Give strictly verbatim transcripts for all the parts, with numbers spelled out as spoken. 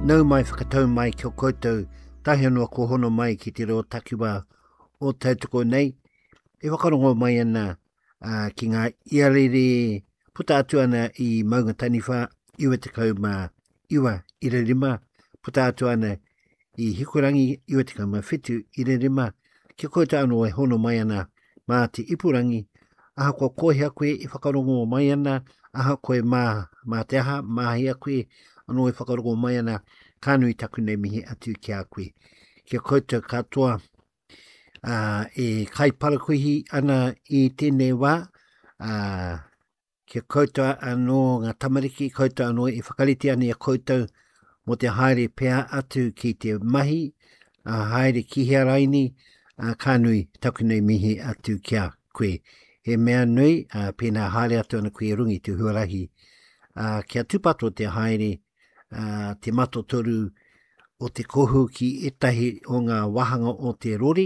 Nau mai whakatau mai ki o koutou, tahi anua ko hono mai ki te reo takiwa o tautoko nei. E wakarongo mai ana uh, ki ngā iarere puta atu ana i maunga taniwha, iwa te kau ma iwa irarima, puta atu ana i hikurangi, iwa te kau ma whitu irarima, ki koutou anō e hono mai ana mā te ipurangi, aha kua kohi a koe e whakarongo mai ana, aha koe mā, mā te aha, mahi a koe, anō e whakarongo mai ana, kānui taku nei mihi atu ki a koe. Kia koutou katoa uh, e kai parakuhi ana i tēnei wā, uh, kia koutou anō ngā tamariki, koutou anō e whakariti ana i a koutou mo te haere pēa atu ki te mahi, uh, haere kihia raini, uh, kānui taku nei mihi atu ki a koe. He mea nui, uh, pēnā haere atu ana koe rungi te huarahi. Uh, kia tupato te haere, uh, te mato toru o te kohu ki etahi o ngā wahanga o te rori.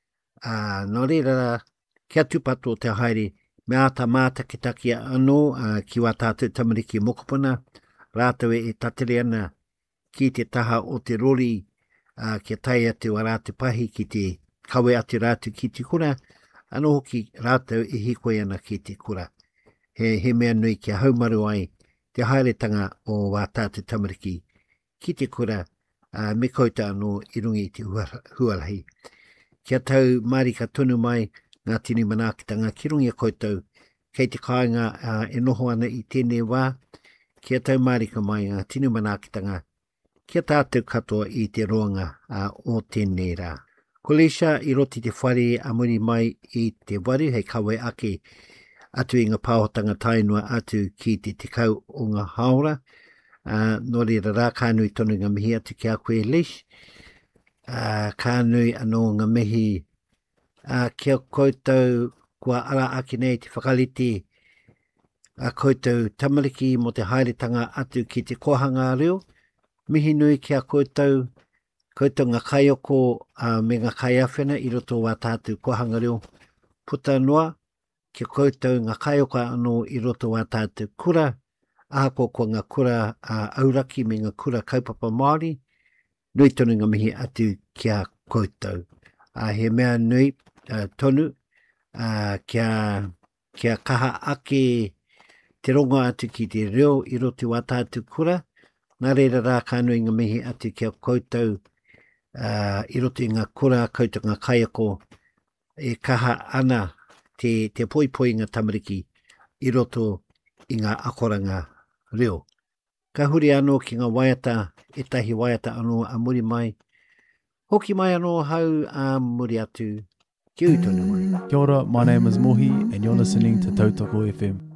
Uh, no reira, kia tupato te haere, mea ta mātakitaki anō uh, ki wā tātou tamariki mokopuna, rātou e tatere ana ki te taha o te rori, uh, kia tai atu a rātou pahi ki te kawe atu rātou ki te kura, anō hoki rātou e hikoe ana ki te kura. He, he mea nui kia haumaru ai te haeretanga o wā tātou tamariki ki te kura, uh, me koutou anō i rungi i te huarahi. Kia tau marika tonu mai ngā tini manaakitanga ki rungi a koutou, kei te kāinga uh, e noho ana i tēnei wā, kia tau marika mai ngā tini manaakitanga, kia tātou katoa i te roanga uh, o tēnei rā. Ko Leisha i roti te whare a muri mai i te waru hei kawe ake atu i ngā pāhotanga tainua atu ki te tekau o ngā haora. Uh, no reira rā kānui tonu ngā mihi atu ki a koe Leish. Uh, kānui anō ngā mihi uh, kia koutou kua ara ake nei te whakaliti a uh, koutou tamariki mo te haeretanga atu ki te kohanga reo. Mihi nui kia koutou koutou ngā kaioko uh, me ngā kaiawhena i roto wā tātou kohanga reo. Puta noa, kia koutou ngā kaioko anō i roto wā tātou kura, aha ko ko ngā kura uh, auraki me ngā kura kaupapa Māori, nui tonu ngā mihi atu kia koutou. Uh, he mea nui uh, tonu uh, kia, kia kaha ake te rongo atu ki te reo i roto wā tātou kura, nā reira rā kānui ngā mihi atu kia koutou Uh, i roto i ngā kura koutou ngā kaiako e kaha ana te, te poipoi ngā tamariki i roto i ngā akoranga reo. Ka huri anō ki ngā waiata, e tahi waiata anō a muri mai. Hoki mai anō hau a muri atu ki utona mai. Kia ora, my name is Mohi and you're listening to Tautoko F M.